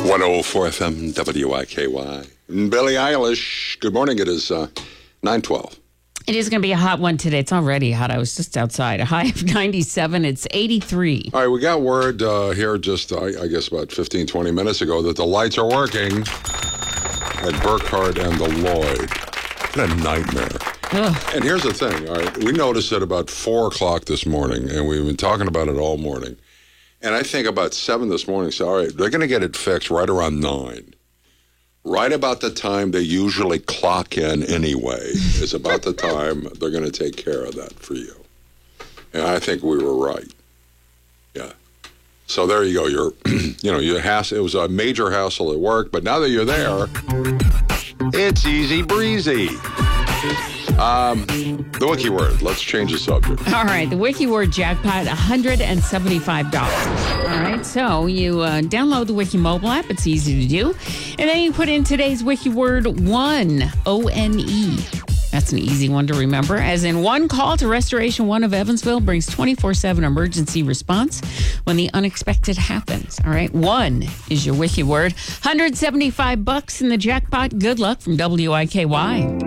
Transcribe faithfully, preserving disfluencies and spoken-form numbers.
one oh four F M W I K Y. And Billie Eilish. Good morning. It is uh, nine twelve. It is going to be a hot one today. It's already hot. I was just outside. A high of ninety-seven. It's eighty-three. All right, we got word uh, here just, uh, I guess, about fifteen, twenty minutes ago that the lights are working at Burkhardt and the Lloyd. What a nightmare. Ugh. And here's the thing. All right, we noticed it about four o'clock this morning, and we've been talking about it all morning. And I think about seven this morning, so all right, they're going to get it fixed right around nine. Right about the time they usually clock in anyway is about the time they're going to take care of that for you. And I think we were right. Yeah. So there you go. You're, you know, you has, it was a major hassle at work, but now that you're there, it's easy breezy. Um, the wiki word. Let's change the subject. All right. The wiki word jackpot, one hundred seventy-five dollars. All right. So you uh, download the Wiki mobile app. It's easy to do. And then you put in today's wiki word, one, O N E. That's an easy one to remember. As in, one call to Restoration One of Evansville brings twenty-four seven emergency response when the unexpected happens. All right. One is your wiki word. one hundred seventy-five bucks in the jackpot. Good luck from W I K Y.